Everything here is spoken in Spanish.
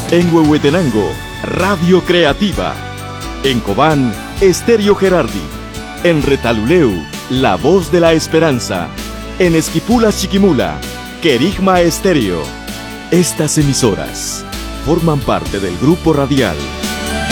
En Huehuetenango, Radio Creativa. En Cobán, Estéreo Gerardi. En Retaluleu, La Voz de la Esperanza. En Esquipula Chiquimula, Querigma Estéreo. Estas emisoras forman parte del grupo radial